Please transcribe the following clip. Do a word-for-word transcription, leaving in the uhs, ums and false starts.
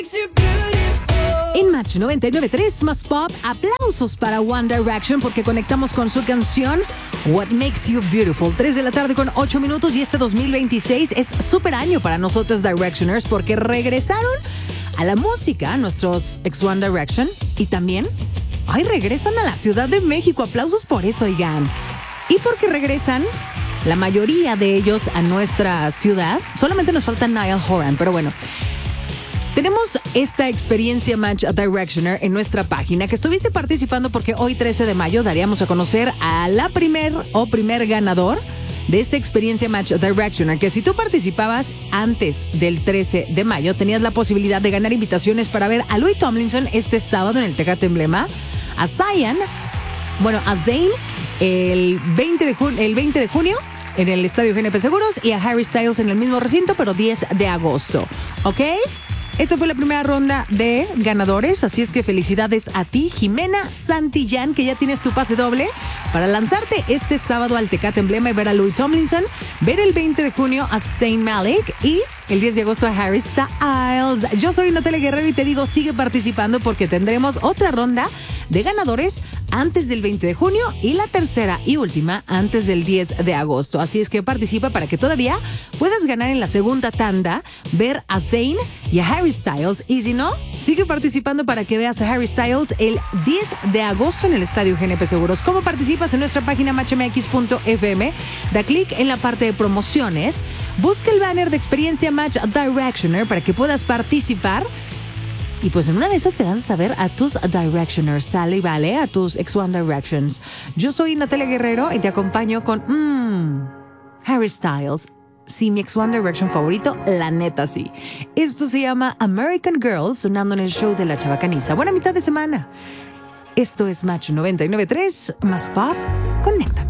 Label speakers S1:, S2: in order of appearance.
S1: En Match noventa y nueve punto tres más Pop, aplausos para One Direction porque conectamos con su canción What Makes You Beautiful. tres de la tarde con ocho minutos y este dos mil veintiséis es súper año para nosotros Directioners porque regresaron a la música nuestros ex One Direction y también, ay, regresan a la Ciudad de México. Aplausos por eso, oigan. Y porque regresan la mayoría de ellos a nuestra ciudad. Solamente nos falta Niall Horan, pero bueno. Tenemos esta experiencia Match Directioner en nuestra página que estuviste participando porque hoy trece de mayo daríamos a conocer a la primer o primer ganador de esta experiencia Match Directioner, que si tú participabas antes del trece de mayo tenías la posibilidad de ganar invitaciones para ver a Louis Tomlinson este sábado en el Tecate Emblema, a Zion, bueno, a Zayn el veinte de junio, el veinte de junio en el Estadio G N P Seguros y a Harry Styles en el mismo recinto, pero diez de agosto, ¿ok? Esta fue la primera ronda de ganadores, así es que felicidades a ti, Jimena Santillán, que ya tienes tu pase doble para lanzarte este sábado al Tecate Emblema y ver a Louis Tomlinson, ver el veinte de junio a Zayn Malik y el diez de agosto a Harry Styles. Yo soy Natalia Guerrero y te digo, sigue participando porque tendremos otra ronda de ganadores antes del veinte de junio y la tercera y última antes del diez de agosto. Así es que participa para que todavía puedas ganar en la segunda tanda, ver a Zayn y a Harry Styles. Y si no, sigue participando para que veas a Harry Styles el diez de agosto en el Estadio G N P Seguros. ¿Cómo participas? En nuestra página match m x punto f m. Da clic en la parte de promociones, busca el banner de experiencia Match Directioner para que puedas participar. Y pues en una de esas te vas a saber a tus Directioners, ¿sale? Y vale, a tus ex One Directions. Yo soy Natalia Guerrero y te acompaño con mmm, Harry Styles. Sí, mi ex One Direction favorito, la neta sí. Esto se llama American Girl, sonando en el show de La Chabacaniza. Buena mitad de semana. Esto es Match noventa y nueve punto tres, más Pop, conecta.